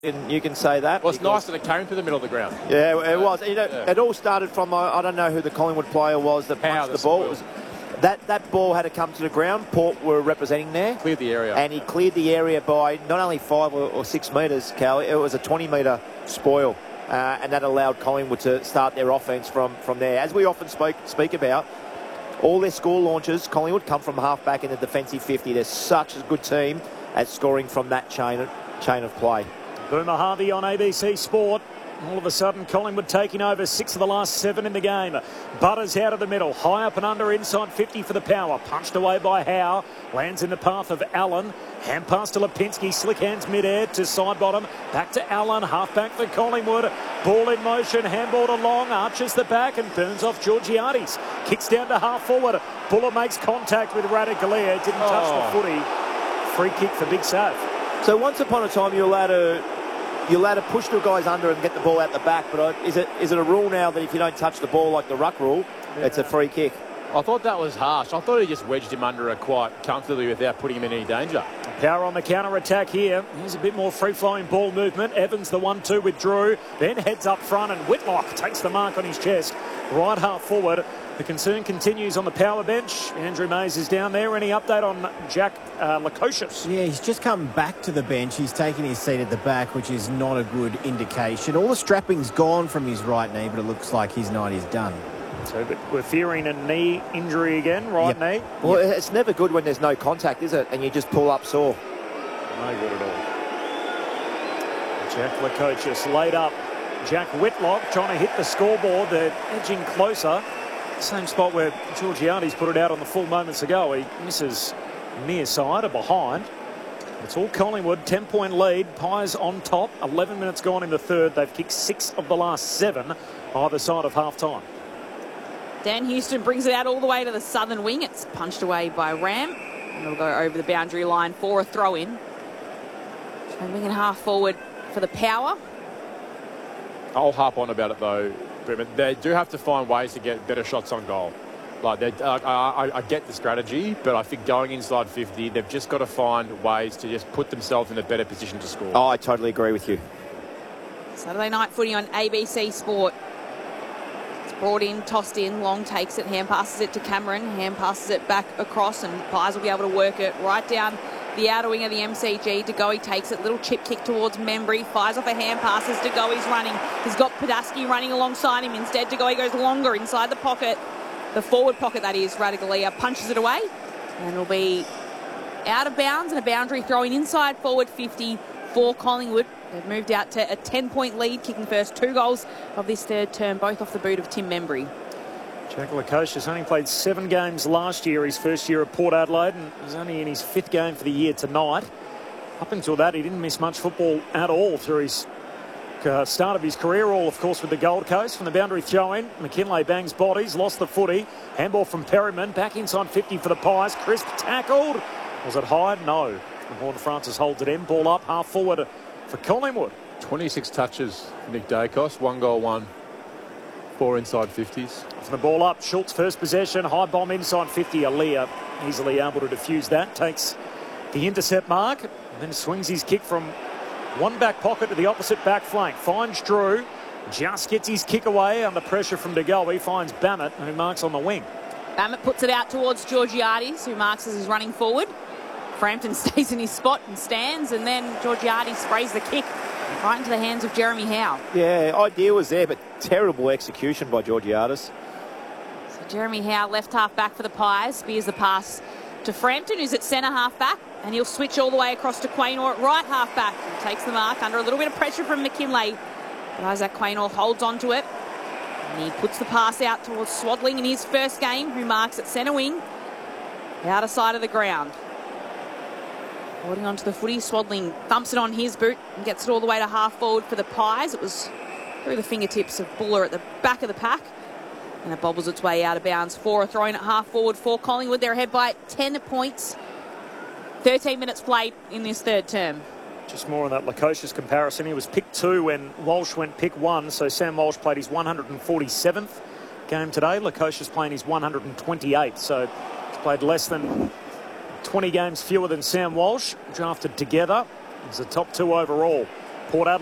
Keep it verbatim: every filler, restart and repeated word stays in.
And you can say that. Well, it's nice that it came to the middle of the ground. Yeah, it was. You know, yeah. It all started from, I don't know who the Collingwood player was that How punched the ball. It was, that, that ball had to come to the ground. Port were representing there. Cleared the area. And he cleared the area by not only five or, or six metres, Cal, it was a twenty metre spoil. Uh, and that allowed Collingwood to start their offence from, from there. As we often spoke, speak about, all their score launches, Collingwood, come from half-back in the defensive fifty. They're such a good team at scoring from that chain, chain of play. Boomer Harvey on A B C Sport. All of a sudden, Collingwood taking over six of the last seven in the game. Butters out of the middle. High up and under inside fifty for the power. Punched away by Howe. Lands in the path of Allen. Hand pass to Lipinski. Slick hands mid-air to side bottom. Back to Allen. Half back for Collingwood. Ball in motion. Handball to Long. Arches the back and burns off Georgiades. Kicks down to half forward. Buller makes contact with Radaglia. Didn't touch oh. the footy. Free kick for Big Sav. So once upon a time, you're allowed to... You're allowed to push the guys under and get the ball out the back, but is it is it a rule now that if you don't touch the ball like the ruck rule, yeah. it's a free kick? I thought that was harsh. I thought he just wedged him under it quite comfortably without putting him in any danger. Power on the counter-attack here. Here's a bit more free-flowing ball movement. Evans the one two with Drew, then heads up front and Whitlock takes the mark on his chest. Right half forward. The concern continues on the power bench. Andrew Mays is down there. Any update on Jack uh, Lukosius? Yeah, he's just come back to the bench. He's taken his seat at the back, which is not a good indication. All the strapping's gone from his right knee, but it looks like his night is done. So but we're fearing a knee injury again, right yep. knee? Well, yep. It's never good when there's no contact, is it? And you just pull up sore. No good at all. Jack Lukosius laid up. Jack Whitlock trying to hit the scoreboard. They're edging closer. Same spot where Georgiades put it out on the full moments ago. He misses near side or behind. It's all Collingwood. ten point lead. Pies on top. eleven minutes gone in the third. They've kicked six of the last seven either side of half time. Dan Houston brings it out all the way to the southern wing. It's punched away by Ram. And it'll go over the boundary line for a throw-in. So wing and half forward for the power. I'll harp on about it though. They do have to find ways to get better shots on goal. Like they, uh, I, I get the strategy, but I think going inside fifty, they've just got to find ways to just put themselves in a better position to score. Oh, I totally agree with you. Saturday night footy on A B C Sport. It's brought in, tossed in, Long takes it, hand passes it to Cameron, hand passes it back across, and Pies will be able to work it right down the outer wing of the M C G. De Goey takes it. Little chip kick towards Membry. Fires off a hand passes. De Goey's running. He's got Padaski running alongside him. Instead, De Goey goes longer inside the pocket. The forward pocket, that is. Radaglia punches it away. And it'll be out of bounds and a boundary throwing inside forward fifty for Collingwood. They've moved out to a ten point lead, kicking first two goals of this third term, both off the boot of Tim Membry. Jack Lukosius only played seven games last year, his first year at Port Adelaide, and he's only in his fifth game for the year tonight. Up until that, he didn't miss much football at all through his uh, start of his career, all, of course, with the Gold Coast. From the boundary throw-in, McKinlay bangs bodies, lost the footy. Handball from Perryman, back inside fifty for the Pies. Crisp tackled. Was it Hyde? No. Horn Francis holds it in. Ball up, half forward for Collingwood. twenty-six touches for Nick Dacos, one goal, one. Four inside fifties. From the ball up, Schultz first possession, high bomb inside fifty. Aaliyah easily able to defuse that. Takes the intercept mark, and then swings his kick from one back pocket to the opposite back flank. Finds Drew, just gets his kick away under pressure from De Goey. Finds Bammett, who marks on the wing. Bammett puts it out towards Georgiades, who marks as he's running forward. Frampton stays in his spot and stands, and then Georgiades sprays the kick right into the hands of Jeremy Howe. Yeah, idea was there, but terrible execution by Georgiades. So Jeremy Howe, left half back for the Pies, spears the pass to Frampton, who's at centre half back, and he'll switch all the way across to Quaynor at right half back. He takes the mark under a little bit of pressure from McKinlay, but Isaac Quaynor holds on to it, and he puts the pass out towards Swadling in his first game, who marks at centre wing, the outer side of the ground. Holding on to the footy, Swadling thumps it on his boot and gets it all the way to half forward for the Pies. It was through the fingertips of Buller at the back of the pack, and it bobbles its way out of bounds for a throw-in at half forward for Collingwood. They're ahead by ten points. thirteen minutes played in this third term. Just more on that Lukosius comparison. He was pick two when Walsh went pick one, so Sam Walsh played his one hundred forty-seventh game today. Lukosius playing his one hundred twenty-eighth, so he's played less than twenty games fewer than Sam Walsh. Drafted together. He's the top two overall Port Adelaide